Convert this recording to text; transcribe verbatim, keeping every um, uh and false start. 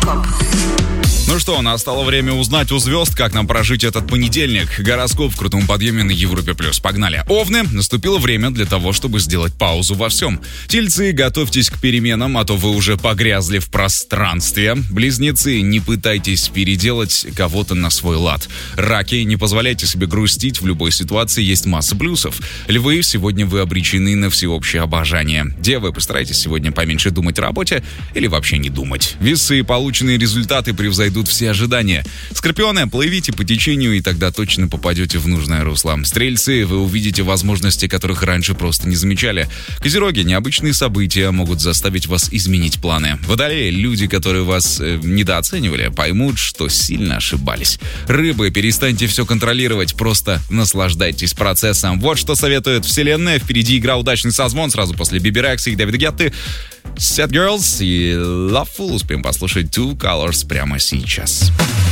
Гороскоп. Ну что, настало время узнать у звезд, как нам прожить этот понедельник. Гороскоп в крутом подъеме на Европе+. Погнали. Овны, наступило время для того, чтобы сделать паузу во всем. Тельцы, готовьтесь к переменам, а то вы уже погрязли в пространстве. Близнецы, не пытайтесь переделать кого-то на свой лад. Раки, не позволяйте себе грустить, в любой ситуации есть масса плюсов. Львы, сегодня вы обречены на всеобщее обожание. Девы, постарайтесь сегодня поменьше думать о работе или вообще не думать. Весы, полученные результаты превзойдут все ожидания. Скорпионы, плывите по течению, и тогда точно попадете в нужное русло. Стрельцы, вы увидите возможности, которых раньше просто не замечали. Козероги, необычные события могут заставить вас изменить планы. Водолеи, люди, которые вас э, недооценивали, поймут, что сильно ошибались. Рыбы, перестаньте все контролировать, просто наслаждайтесь процессом. Вот что советует Вселенная. Впереди игра «Удачный созвон» сразу после Биби Рекса и Дэвида Гетты. Sad Girls и Loveful. Успеем послушать Two Colors прямо сейчас.